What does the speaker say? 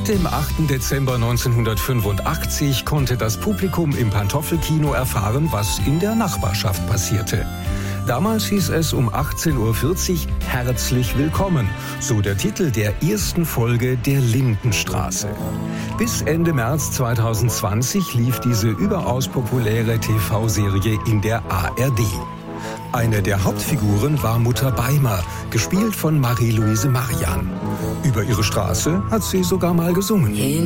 Dem 8. Dezember 1985 konnte das Publikum im Pantoffelkino erfahren, was in der Nachbarschaft passierte. Damals hieß es um 18:40 Uhr Herzlich willkommen, so der Titel der ersten Folge der Lindenstraße. Bis Ende März 2020 lief diese überaus populäre TV-Serie in der ARD. Eine der Hauptfiguren war Mutter Beimer, gespielt von Marie-Louise Marian. Über ihre Straße hat sie sogar mal gesungen.